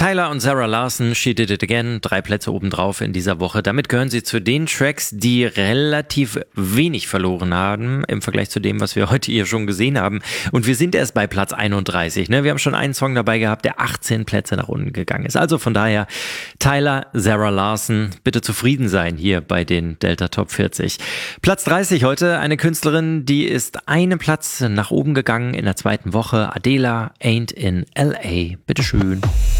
Tyler und Sarah Larson, She Did It Again, 3 Plätze obendrauf in dieser Woche. Damit gehören sie zu den Tracks, die relativ wenig verloren haben im Vergleich zu dem, was wir heute hier schon gesehen haben. Und wir sind erst bei Platz 31. Ne? Wir haben schon einen Song dabei gehabt, der 18 Plätze nach unten gegangen ist. Also von daher, Tyler, Sarah Larson, bitte zufrieden sein hier bei den Delta Top 40. Platz 30 heute, eine Künstlerin, die ist einen Platz nach oben gegangen in der zweiten Woche. Adela, Ain't in L.A. Bitteschön.